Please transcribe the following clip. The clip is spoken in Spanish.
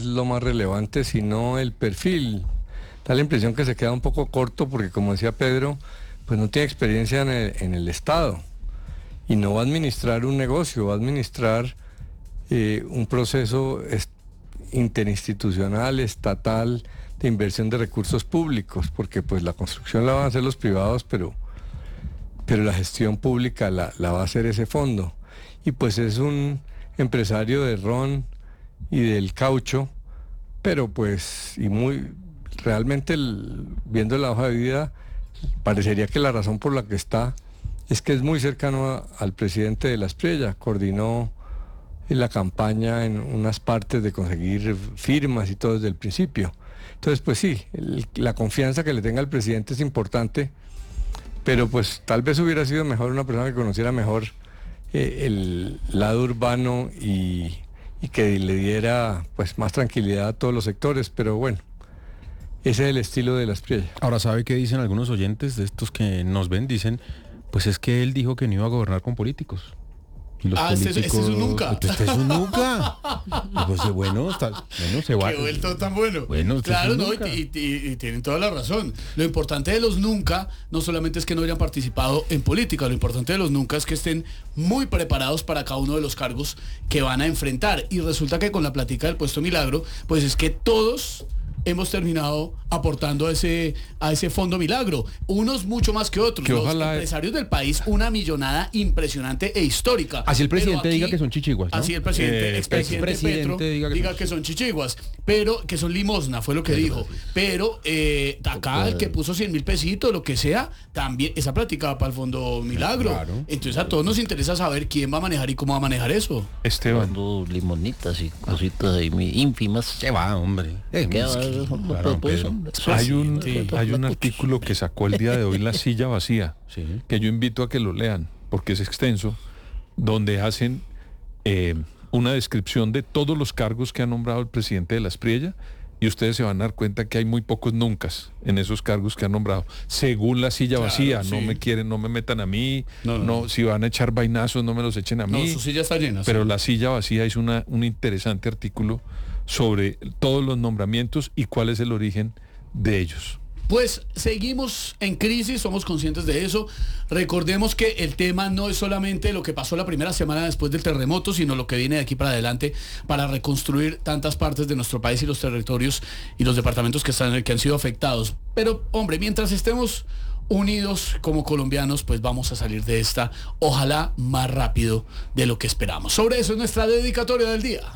lo más relevante, sino el perfil. Da la impresión que se queda un poco corto porque, como decía Pedro, pues no tiene experiencia en el Estado y no va a administrar un negocio, va a administrar un proceso interinstitucional, estatal, de inversión de recursos públicos, porque pues la construcción la van a hacer los privados, pero la gestión pública la va a hacer ese fondo. Y pues es un empresario de ron y del caucho, pero pues, realmente viendo la hoja de vida, parecería que la razón por la que está es que es muy cercano al presidente de la Espriella, coordinó la campaña en unas partes de conseguir firmas y todo desde el principio. Entonces, pues sí, la confianza que le tenga el presidente es importante, pero pues tal vez hubiera sido mejor una persona que conociera mejor el lado urbano y que le diera pues más tranquilidad a todos los sectores, pero bueno, ese es el estilo de la Espriella. Ahora, ¿sabe qué dicen algunos oyentes de estos que nos ven? Dicen, pues es que él dijo que no iba a gobernar con políticos. Y los políticos, este es un nunca. Este es un nunca. Pues bueno, se va. Qué vuelto tan bueno. Bueno, claro, no, y tienen toda la razón. Lo importante de los nunca no solamente es que no hayan participado en política, lo importante de los nunca es que estén muy preparados para cada uno de los cargos que van a enfrentar. Y resulta que con la plática del puesto Milagro, pues es que todos hemos terminado aportando a ese fondo Milagro, unos mucho más que otros. Los empresarios del país, una millonada impresionante e histórica. Así el presidente diga que son chichiguas, ¿no? Así el presidente, expresidente Petro diga que son chichiguas, pero que son limosna, fue lo que dijo. Pero acá el que puso 100.000 pesitos, lo que sea, también esa plática va para el fondo Milagro. Claro. Entonces a todos nos interesa saber quién va a manejar y cómo va a manejar eso. Esteban. Limonitas y cositas ahí ínfimas. Se va, hombre. Claro, hay un artículo que sacó el día de hoy La Silla Vacía, sí, que yo invito a que lo lean porque es extenso, donde hacen una descripción de todos los cargos que ha nombrado el presidente de la Espriella, y ustedes se van a dar cuenta que hay muy pocos nuncas en esos cargos que ha nombrado, según La Silla Vacía. Sí. No me metan a mí, no, si van a echar vainazos no me los echen a mí. No, su silla está llena. Pero La Silla Vacía es un interesante artículo sobre todos los nombramientos y cuál es el origen de ellos. Pues seguimos en crisis, somos conscientes de eso. Recordemos que el tema no es solamente lo que pasó la primera semana después del terremoto, sino lo que viene de aquí para adelante para reconstruir tantas partes de nuestro país y los territorios y los departamentos que han sido afectados. Pero, hombre, mientras estemos unidos como colombianos, pues vamos a salir de esta, ojalá más rápido de lo que esperamos. Sobre eso es nuestra dedicatoria del día.